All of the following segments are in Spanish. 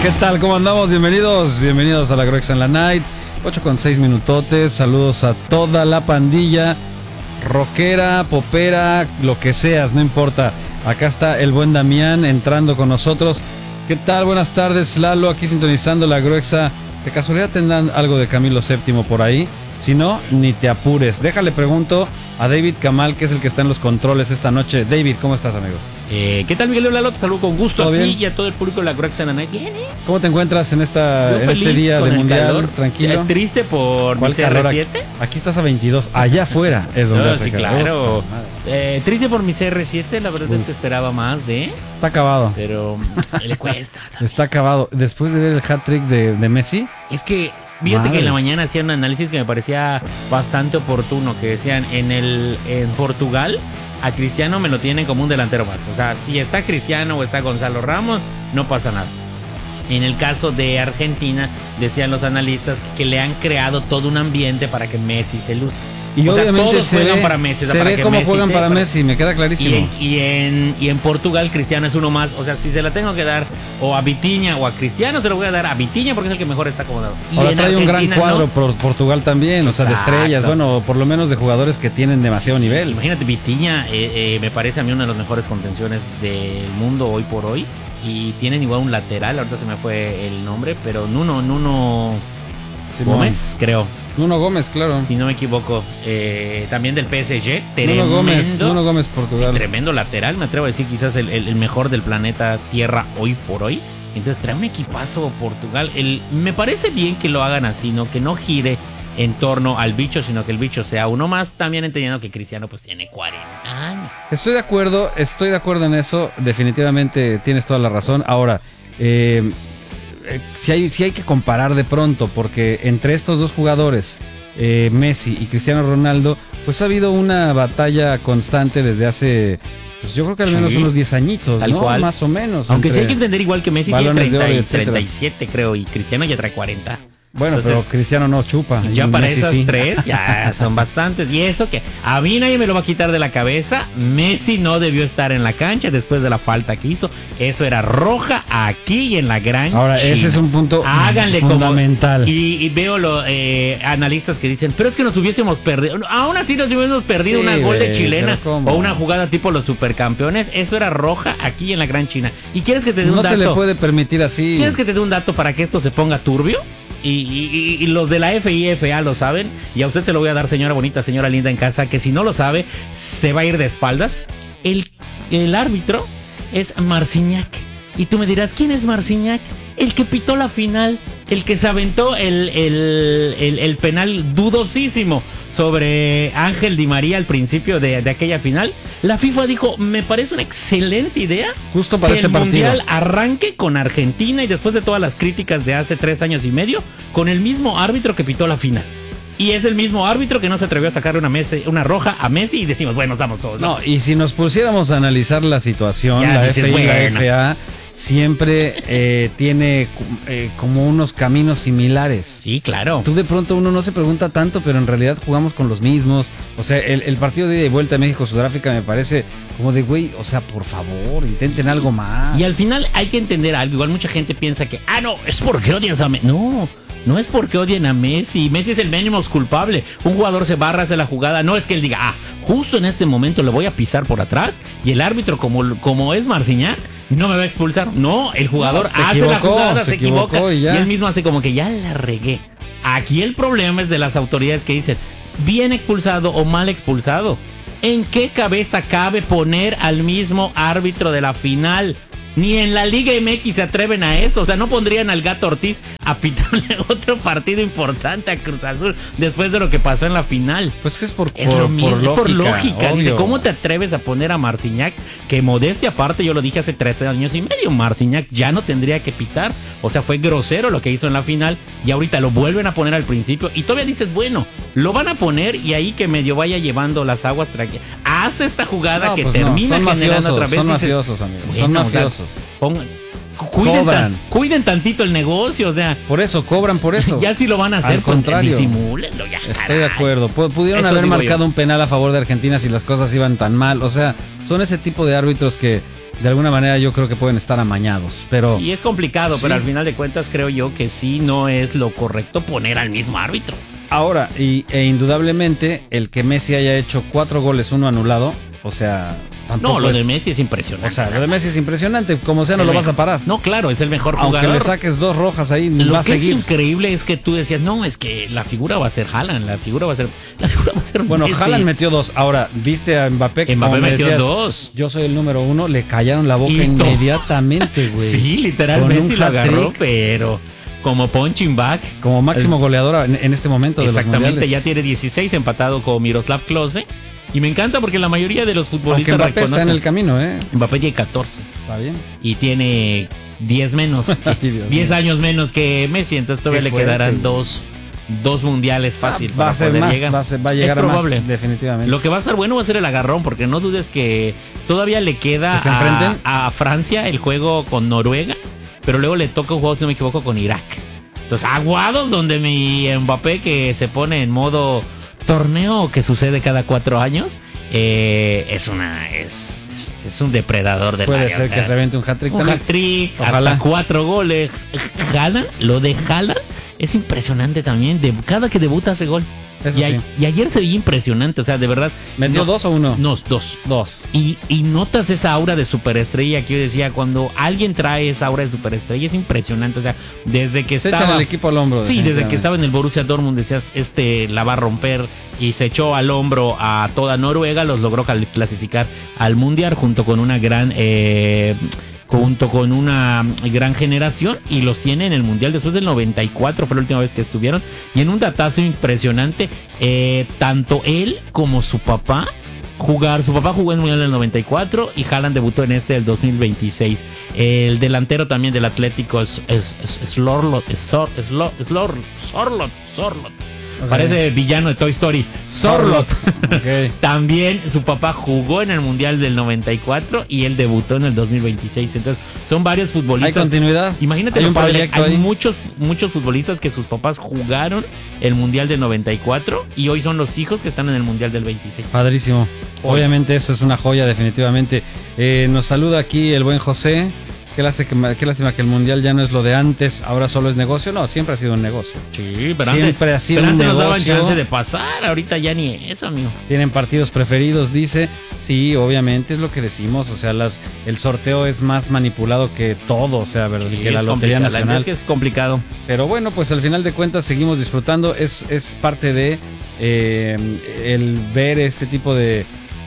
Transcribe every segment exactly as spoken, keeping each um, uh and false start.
¿Qué tal? ¿Cómo andamos? Bienvenidos, bienvenidos a la Groxa en la Night. ocho con seis minutotes. Saludos a toda la pandilla, rockera, popera, lo que seas, no importa. Acá está el buen Damián entrando con nosotros. ¿Qué tal? Buenas tardes, Lalo, aquí sintonizando la Groxa. ¿De casualidad tendrán algo de Camilo séptimo por ahí? Si no, ni te apures. Déjale pregunto a David Kamal, que es el que está en los controles esta noche. David, ¿cómo estás, amigo? Eh, ¿Qué tal, Miguel Lalo? Te saludo con gusto a ti bien? y a todo el público de la Groxa en la Night. Bien, ¿eh? ¿Cómo te encuentras en esta en este día de mundial? Calor. Tranquilo. Eh, ¿Triste por mi C R siete? Aquí estás a veintidós. Allá afuera es donde No, hace sí, calor. claro. Oh, eh, triste por mi C R siete, la verdad Uf. es que esperaba más de, Está acabado. pero le cuesta. también. Está acabado. Después de ver el hat-trick de, de Messi, Es que, fíjate Madres. que en la mañana hacían un análisis que me parecía bastante oportuno, que decían, en el en Portugal, a Cristiano me lo tienen como un delantero más. O sea, si está Cristiano o está Gonzalo Ramos, no pasa nada. En el caso de Argentina, decían los analistas que le han creado todo un ambiente para que Messi se luzca. y o sea, obviamente todos se juegan ve, para Messi. O sea, se para ve que cómo Messi juegan te- para Messi, me queda Y clarísimo. en, y, en, y en Portugal, Cristiano es uno más. O sea, si se la tengo que dar o a Vitinha o a Cristiano, se lo voy a dar a Vitinha porque es el que mejor está acomodado. Y Ahora en trae un gran Argentina, cuadro ¿no? por Portugal también, o sea, de Exacto. estrellas, bueno, por lo menos de jugadores que tienen demasiado nivel. Imagínate, Vitinha eh, eh, me parece a mí una de las mejores contenciones del mundo hoy por hoy. Y tienen igual un lateral, ahorita se me fue el nombre, pero Nuno, Nuno Simón. Gómez, creo, Nuno Gómez, claro. si no me equivoco. Eh, también del P S G, Nuno tremendo. Gómez, Nuno Gómez, Sí, Portugal. tremendo lateral, me atrevo a decir quizás el, el- el mejor del planeta Tierra hoy por hoy. Entonces trae un equipazo Portugal. El, me parece bien que lo hagan así, ¿no? Que no gire en torno al bicho, sino que el bicho sea uno más. También entendiendo que Cristiano pues tiene cuarenta años. Estoy de acuerdo, estoy de acuerdo en eso, definitivamente tienes toda la razón. Ahora, eh, eh, si hay, si hay que comparar de pronto, porque entre estos dos jugadores, eh, Messi y Cristiano Ronaldo, pues ha habido una batalla constante desde hace, pues yo creo que al menos Sí, unos diez añitos, tal ¿no? cual. Más o menos. Aunque sí entre- hay que entender igual que Messi tiene balones de treinta oro, y etcétera. treinta y siete, creo, y Cristiano ya trae cuarenta. Bueno, Entonces, pero Cristiano no chupa. Ya y para Messi esas sí. tres ya son bastantes. Y eso que a mí nadie me lo va a quitar de la cabeza. Messi no debió estar en la cancha después de la falta que hizo. Eso era roja aquí y en la gran Ahora, China. ese es un punto Háganle fundamental. Como, y, y veo los eh, analistas que dicen, pero es que nos hubiésemos perdido. Aún así nos hubiésemos perdido Sí, una gol de güey, chilena pero ¿cómo? o una jugada tipo los supercampeones. Eso era roja aquí y en la gran China. ¿Y quieres que te dé un No dato? se le puede permitir así. ¿Quieres que te dé un dato para que esto se ponga turbio? Y, y- y- y los de la F I F A lo saben. Y a usted se lo voy a dar, señora bonita, señora linda en casa, que si no lo sabe, se va a ir de espaldas. El, el árbitro es Marcignac. Y tú me dirás, ¿quién es Marcignac? El que pitó la final, el que se aventó el, el, el- el penal dudosísimo sobre Ángel Di María al principio de, de aquella final. La FIFA dijo, me parece una excelente idea Justo para que este el partido. Mundial arranque con Argentina y después de todas las críticas de hace tres años y medio, con el mismo árbitro que pitó la final. Y es el mismo árbitro que no se atrevió a sacar una, Messi- una roja a Messi y decimos, bueno, nos damos todos. No, vamos. y si nos pusiéramos a analizar la situación, Ya la dices, F I y la bueno. F A siempre eh, tiene eh, como unos caminos similares. Sí, claro. Tú de pronto uno no se pregunta tanto, pero en realidad jugamos con los mismos. O sea, el, el partido de ida y vuelta de México-Sudáfrica me parece como de, güey, o sea, por favor, intenten algo más. Y al final hay que entender algo. Igual mucha gente piensa que, ah, no, es porque odias a Messi. No, no es porque odien a Messi. Messi es el mínimo culpable. Un jugador se barra, hace la jugada. No es que él diga, ah, justo en este momento le voy a pisar por atrás. Y el árbitro, como, como es Marcignac, no me va a expulsar. No, el jugador No, se hace la equivocó, jugada, se se, equivoca. equivocó y Y, ya. él mismo hace como que ya la regué. Aquí el problema es de las autoridades que dicen, bien expulsado o mal expulsado. ¿En qué cabeza cabe poner al mismo árbitro de la final? Ni en la Liga M X se atreven a eso. O sea, no pondrían al Gato Ortiz a pitarle otro partido importante a Cruz Azul después de lo que pasó en la final. Pues que es por, Es, por, lo mismo, por es por lógica. lógica. Dice, obvio. ¿cómo te atreves a poner a Marcignac? Que modestia aparte, yo lo dije hace trece años y medio, Marcignac ya no tendría que pitar. O sea, fue grosero lo que hizo en la final y ahorita lo vuelven a poner al principio y todavía dices, bueno, lo van a poner y ahí que medio vaya llevando las aguas tranquilas. Hace esta jugada No, que pues no, termina son generando mafiosos, otra vez. son dices, mafiosos, amigos, son bueno, o sea, mafiosos. pongan- cu- cuiden, Cobran. tan- cuiden tantito el negocio, o sea, Por eso, cobran por eso. ya si lo van a hacer, Al pues contrario. disimúlenlo ya. Estoy de caray. acuerdo. Pu- Pudieron Eso haber digo marcado yo. un penal a favor de Argentina si las cosas iban tan mal. O sea, son ese tipo de árbitros que de alguna manera yo creo que pueden estar amañados. Pero y es complicado, sí. pero al final de cuentas creo yo que sí no es lo correcto poner al mismo árbitro. Ahora, y, e indudablemente, el que Messi haya hecho cuatro goles, uno anulado, o sea, tampoco No, lo es, de Messi es impresionante. O sea, lo de Messi es impresionante, como sea no lo vas a parar. No, claro, es el mejor Aunque jugador. le saques dos rojas ahí, Lo va a que es seguir. increíble es que tú decías, no, es que la figura va a ser Haaland, la figura va a ser, la figura va a ser Bueno, Messi. Haaland metió dos. Ahora, viste a Mbappé, que Mbappé como me metió decías, dos. yo soy el número uno, le callaron la boca Y to- inmediatamente, güey. Sí, Con literalmente un sí lo agarró, hat-trick. pero como punching back. Como máximo goleador en, en este momento de los Exactamente, mundiales. ya tiene dieciséis empatado con Miroslav Klose. Y me encanta porque la mayoría de los Aunque futbolistas Mbappé está en el reconocen- camino, ¿eh? Mbappé tiene catorce Está bien. y tiene diez menos, Ay, Dios diez mío. años menos que Messi, entonces todavía Qué le fuerte, quedarán güey. dos, dos mundiales fácil. Ah, va para a ser poder más, llegar. va a, ser- va a llegar es a más, probable. definitivamente. Lo que va a estar bueno va a ser el agarrón, porque no dudes que todavía le queda ¿Que se a, enfrenten? a Francia el juego con Noruega, pero luego le toca un juego, si no me equivoco, con Irak. Entonces, aguados donde mi Mbappé, que se pone en modo torneo que sucede cada cuatro años, eh, es una es, es, es un depredador del Puede área, ser o sea, que se avente un hat-trick un también. hat-trick, Ojalá. hasta cuatro goles. Haaland, lo de Haaland es impresionante también. De, cada que debuta hace gol. Eso y, a- sí. y ayer se veía impresionante, o sea, de verdad. ¿Metió no- dos o uno? No, dos. Dos. Y, y notas esa aura de superestrella que yo decía, cuando alguien trae esa aura de superestrella es impresionante, o sea, desde que Se estaba... echan el equipo al hombro. Sí, desde que definitivamente. estaba en el Borussia Dortmund decías, este la va a romper, y se echó al hombro a toda Noruega, los logró cal- clasificar al Mundial junto con una gran... Eh, junto con una gran generación, y los tiene en el Mundial después del noventa y cuatro, fue la última vez que estuvieron, y en un datazo impresionante, eh, tanto él como su papá jugar, su papá jugó en el Mundial del noventa y cuatro y Haaland debutó en este del dos mil veintiséis. El delantero también del Atlético es, es, es, es Slorlot, es Sor, es Lo- es Lor- Sorlot, Sorlot. Ok. Parece villano de Toy Story. Sorlot. Ok. También su papá jugó en el Mundial del noventa y cuatro y él debutó en el dos mil veintiséis. Entonces, son varios Hay futbolistas. continuidad. Imagínate, Hay lo un padre, proyecto hay ahí. muchos, muchos futbolistas que sus papás jugaron el Mundial del noventa y cuatro y hoy son los hijos que están en el Mundial del veintiséis. Padrísimo. Hoy. Obviamente eso es una joya, definitivamente. Eh, nos saluda aquí el buen José. Qué lástima, qué lástima que el mundial ya no es lo de antes, ahora solo es negocio. No, siempre ha sido un negocio. Sí, pero Siempre antes, ha sido pero un antes nos daban negocio. chance de pasar, ahorita ya ni eso, amigo. Tienen partidos preferidos, dice. Sí, obviamente es lo que decimos. O sea, las, el sorteo es más manipulado que todo, o sea, ¿verdad? Sí, que la es Lotería complicado, la Nacional. verdad es que es complicado. Pero bueno, pues al final de cuentas seguimos disfrutando. Es, es parte de eh, el ver este tipo de,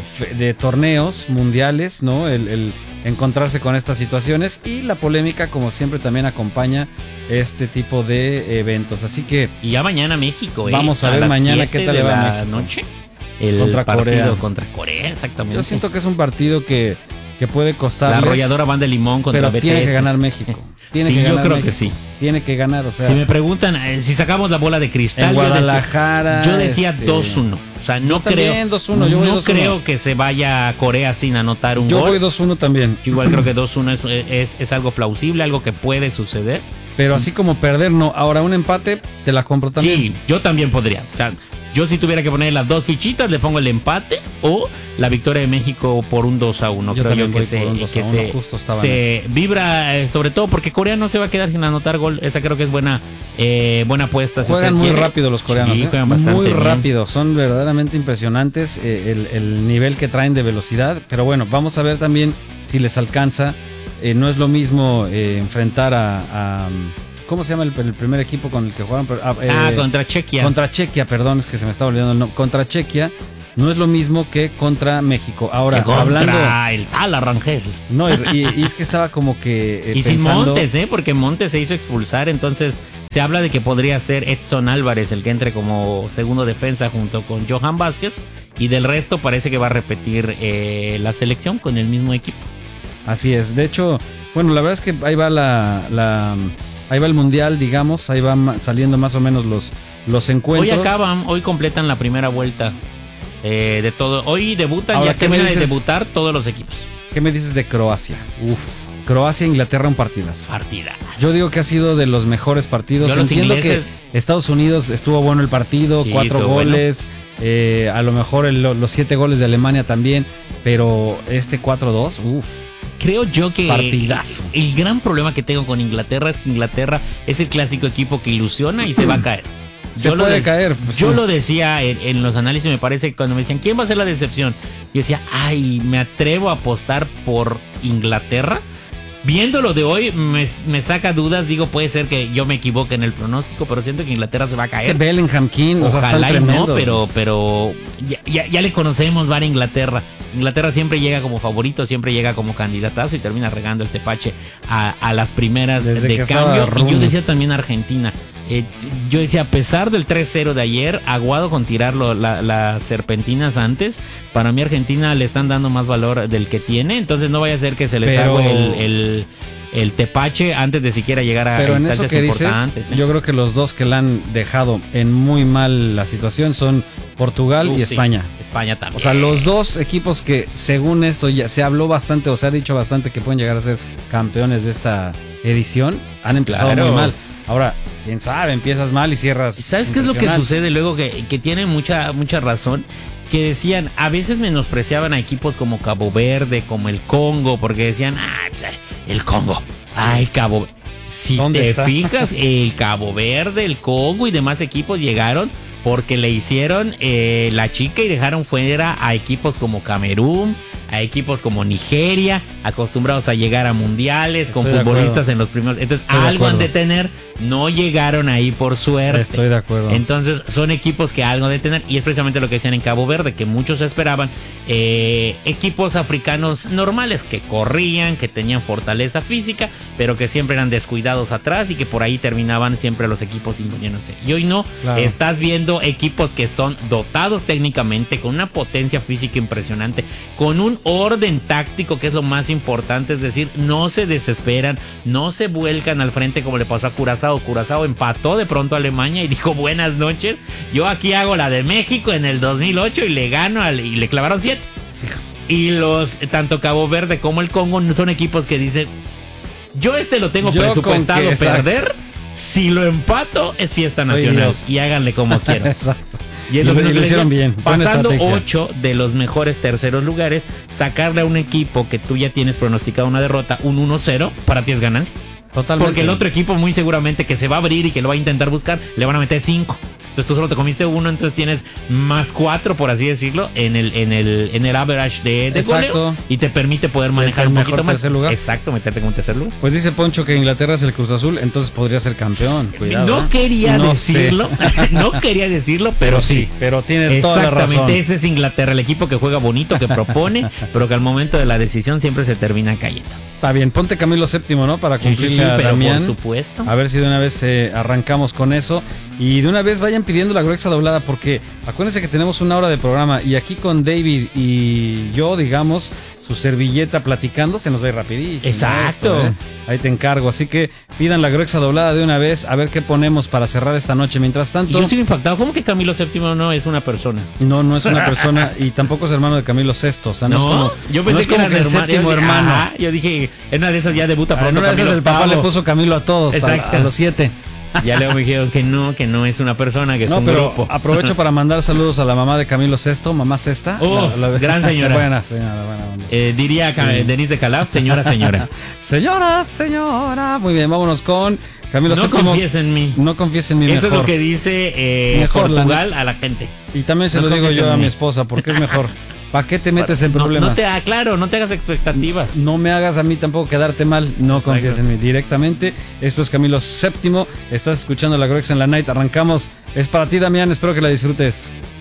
de torneos mundiales, ¿no? El, el encontrarse con estas situaciones, y la polémica, como siempre, también acompaña este tipo de eventos. Así que Y ya mañana México, ¿eh? Vamos a ver las mañana siete qué tal le de va a la México. noche. El Contra partido Corea. contra Corea, exactamente. yo siento que es un partido que, que puede la costarles, arrolladora Banda Limón contra pero B T S. tiene que ganar México. Tiene Sí, que yo ganar creo que México. sí. Tiene que ganar, o sea, Si me preguntan, eh, si sacamos la bola de cristal, en yo decía- Guadalajara. yo decía este, dos uno. O sea, no Yo también, creo, dos uno, yo voy no dos uno. creo que se vaya a Corea sin anotar un Yo gol. voy dos uno también. Yo igual creo que dos uno es, es, es algo plausible, algo que puede suceder. Pero así como perder, no. Ahora un empate, te la compro también. Sí, yo también podría. O sea, yo si tuviera que poner las dos fichitas, le pongo el empate o la victoria de México por un dos a uno. Yo Creo también yo que voy se, por un dos a que uno, se- justo estaba en se vibra, eh, sobre todo porque Corea no se va a quedar sin anotar gol. Esa creo que es buena, eh, buena apuesta. Si Juegan usted muy quiere. rápido los coreanos. Sí, ¿eh? juegan bastante Muy bien. rápido. Son verdaderamente impresionantes eh, el, el nivel que traen de velocidad. Pero bueno, vamos a ver también si les alcanza. Eh, no es lo mismo eh, enfrentar a, a- ¿cómo se llama el, el primer equipo con el que jugaron? Ah, eh, Ah, contra Chequia. Contra Chequia, perdón, es que se me estaba olvidando el nombre. Contra Chequia no es lo mismo que contra México. Ahora, contra hablando... el tal Arrangel. No, y, y- y es que estaba como que eh, Y sin pensando... Montes, ¿eh? Porque Montes se hizo expulsar, entonces se habla de que podría ser Edson Álvarez el que entre como segundo defensa junto con Johan Vázquez, y del resto parece que va a repetir eh, la selección con el mismo equipo. Así es. De hecho, bueno, la verdad es que ahí va la, la ahí va el mundial, digamos, ahí van saliendo más o menos los, los Hoy encuentros. acaban, hoy completan la primera vuelta eh, de todo. Hoy debutan, Ahora, ya ¿qué me terminan de dices? debutar todos los equipos. ¿Qué me dices de Croacia? Uf, Croacia, Inglaterra, un partidazo. Partida. Yo digo que ha sido de los mejores partidos. Yo los Entiendo ingleses- que Estados Unidos estuvo bueno el partido, Sí, cuatro estuvo goles, eh, a lo mejor el- los siete goles de Alemania también, pero este cuatro dos, uff. creo yo que partidazo. El, el gran problema que tengo con Inglaterra es que Inglaterra es el clásico equipo que ilusiona y se va a caer. Se yo puede lo caer. Pues, yo sí. lo decía en, en los análisis, me parece que cuando me decían, ¿quién va a ser la decepción? Yo decía, ay, me atrevo a apostar por Inglaterra. Viéndolo de hoy, me, me saca dudas. Digo, puede ser que yo me equivoque en el pronóstico, pero siento que Inglaterra se va a caer. Bellingham, King, o sea, Ojalá están y no, tremendos. pero, pero ya, ya, ya le conocemos, va a Inglaterra. Inglaterra siempre llega como favorito, siempre llega como candidatazo y termina regando el tepache a, a las primeras Desde de que estaba cambio. Y yo Rooney. decía también Argentina. Eh, yo decía, a pesar del tres cero de ayer, aguado con tirar lo- la- las serpentinas antes, para mí Argentina le están dando más valor del que tiene, entonces no vaya a ser que se les Pero- haga el, el, el tepache antes de siquiera llegar a Pero en eso instancias que dices, importantes, ¿eh? yo creo que los dos que la han dejado en muy mal la situación son Portugal Uh, y sí. España. España también. O sea, los dos equipos que según esto ya se habló bastante o se ha dicho bastante que pueden llegar a ser campeones de esta edición, han empezado Claro. muy mal. Ahora, quién sabe, empiezas mal y cierras. ¿Sabes qué es lo que impresionante. sucede luego? Que, que tiene mucha, mucha razón. Que decían, a veces menospreciaban a equipos como Cabo Verde, como el Congo, porque decían, ah, pues, el Congo, ay, Cabo Verde. Si ¿Dónde te está? fijas, el Cabo Verde, el Congo y demás equipos llegaron porque le hicieron eh, la chica y dejaron fuera a equipos como Camerún, a equipos como Nigeria, acostumbrados a llegar a mundiales, con Estoy de futbolistas acuerdo. en los primeros. Entonces, Estoy de algo han de acuerdo. tener, no llegaron ahí por suerte. Estoy de acuerdo. Entonces son equipos que algo de tener, y es precisamente lo que decían en Cabo Verde, que muchos esperaban eh, equipos africanos normales que corrían, que tenían fortaleza física, pero que siempre eran descuidados atrás y que por ahí terminaban siempre los equipos imponiéndose. Y hoy no, Claro. estás viendo equipos que son dotados técnicamente, con una potencia física impresionante, con un orden táctico que es lo más importante, es decir, no se desesperan, no se vuelcan al frente como le pasó a Curazao. Curazao empató de pronto a Alemania y dijo buenas noches, yo aquí hago la de México en el dos mil ocho y le gano al, y le clavaron siete. Sí. Y los, tanto Cabo Verde como el Congo son equipos que dicen, yo este lo tengo Yo presupuestado con que- exacto. perder, si lo empato es fiesta Soy nacional. Dios. Y háganle como quieran. Exacto. Y es Y lo lo- mismo y que lo les hicieron decía, bien. Buena pasando estrategia. ocho de los mejores terceros lugares, sacarle a un equipo que tú ya tienes pronosticado una derrota, un uno cero, para ti es ganancia. Totalmente. Porque el otro equipo muy seguramente que se va a abrir y que lo va a intentar buscar, le van a meter cinco. Entonces tú solo te comiste uno, entonces tienes más cuatro, por así decirlo, en el, en el, en el average de, de Exacto. goleo, y te permite poder manejar el un mejor poquito más. tercer lugar. Exacto, meterte como tercer lugar. Pues dice Poncho que Inglaterra es el Cruz Azul, entonces podría ser campeón. Cuidado, no ¿eh? quería No sé. decirlo, no quería decirlo, pero sí. Pero tiene toda la razón. Exactamente, ese es Inglaterra, el equipo que juega bonito, que propone, pero que al momento de la decisión siempre se termina cayendo. Está bien, ponte Camilo séptimo, ¿no? Para Sí, sí, cumplirle sí, a pero Damián. por supuesto. A ver si de una vez eh, arrancamos con eso. Y de una vez vayan pidiendo la gruesa doblada, porque acuérdense que tenemos una hora de programa y aquí con David y yo, digamos, su servilleta platicando, se nos va a ir rapidísimo. Exacto. esto, ¿eh? Ahí te encargo. Así que pidan la gruesa doblada de una vez, a ver qué ponemos para cerrar esta noche. Mientras Y tanto, yo sigo impactado. ¿Cómo que Camilo séptimo no es una persona? no, no es una persona y tampoco es hermano de Camilo sexto. O sea, no, es como, yo pensé no es que como era que el hermano. séptimo yo dije, hermano. ajá, yo dije, en una de esas ya debuta Ah, pronto. en una de esas Camilo el papá octavo. le puso Camilo a todos, a, Exacto. a los siete. Ya luego me dijeron que no, que no es una persona, que es No, un pero grupo. aprovecho para mandar saludos a la mamá de Camilo Sexto, mamá Sexta. Uf, gran señora. Buena señora, buena onda. Eh, diría Sí. Ca- Denise de Calaf, señora, señora. Señora, señora. Muy bien, vámonos con Camilo No Séptimo. confíes en mí. No confíes en mí Eso mejor. es lo que dice eh, Mejor, la Portugal a la gente. Y también se No lo digo confíes yo en a mí. mi esposa, porque es mejor. ¿Para qué te metes en No, problemas? no te, ah, claro, no te hagas expectativas. No me hagas a mí tampoco quedarte mal, no Exacto. confíes en mí directamente. Esto es Camilo Séptimo, estás escuchando la Groex en la Night, arrancamos. Es para ti, Damián, espero que la disfrutes.